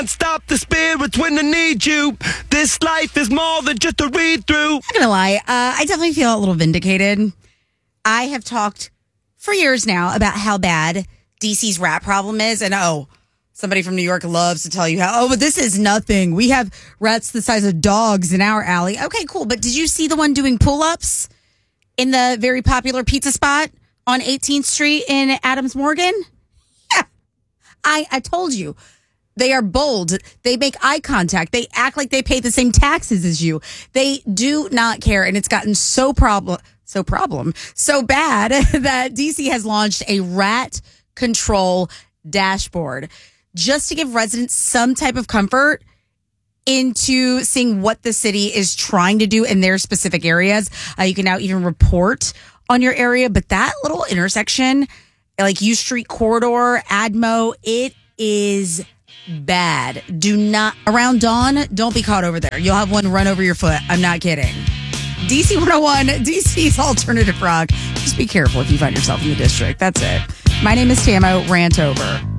Stop the spirits when they need you. This life is more than just a read through. Not gonna lie, I definitely feel a little vindicated. I have talked for years now about how bad DC's rat problem is, and somebody from New York loves to tell you how, but this is nothing. We have rats the size of dogs in our alley. Okay, cool. But did you see the one doing pull-ups in the very popular pizza spot on 18th Street in Adams Morgan? Yeah. I told you. They are bold. They make eye contact. They act like they pay the same taxes as you. They do not care. And it's gotten so bad that DC has launched a rat control dashboard just to give residents some type of comfort into seeing what the city is trying to do in their specific areas. You can now even report on your area, but that little intersection, like U Street corridor, Admo, it is bad. Do not, around dawn, don't be caught over there. You'll have one run over your foot. I'm not kidding. DC 101, DC's Alternative Rock. Just be careful if you find yourself in the district. That's it. My name is Tamo. Rant over.